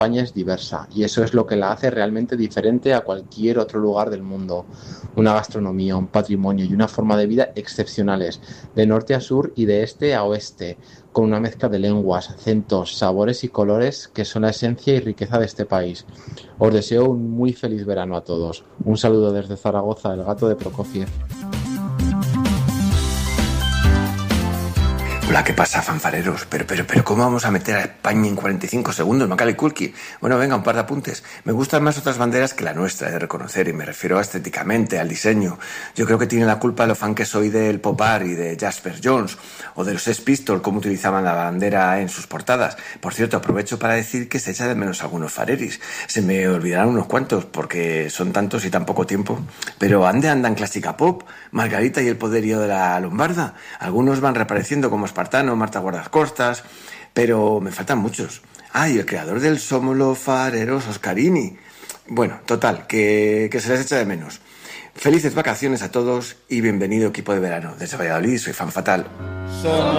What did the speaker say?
España es diversa y eso es lo que la hace realmente diferente a cualquier otro lugar del mundo. Una gastronomía, un patrimonio y una forma de vida excepcionales, de norte a sur y de este a oeste, con una mezcla de lenguas, acentos, sabores y colores que son la esencia y riqueza de este país. Os deseo un muy feliz verano a todos. Un saludo desde Zaragoza, el gato de Prokofiev. Hola, ¿qué pasa, fanfareros? Pero, ¿cómo vamos a meter a España en 45 segundos, Macaulay Culkin? Bueno, venga, un par de apuntes. Me gustan más otras banderas que la nuestra, he de reconocer, y me refiero estéticamente, al diseño. Yo creo que tiene la culpa lo fan que soy del pop art y de Jasper Jones, o de los Sex Pistols, cómo utilizaban la bandera en sus portadas. Por cierto, aprovecho para decir que se echa de menos algunos fareris. Se me olvidarán unos cuantos, porque son tantos y tan poco tiempo. Pero andan clásica pop, Margarita y el poderío de la Lombarda. Algunos van reapareciendo como Espartano, Marta Guardascostas, pero me faltan muchos. Y el creador del Somos los Fareros, Oscarini. Bueno, total, que se les echa de menos. Felices vacaciones a todos y bienvenido equipo de verano. Desde Valladolid, soy Fan Fatal. Somos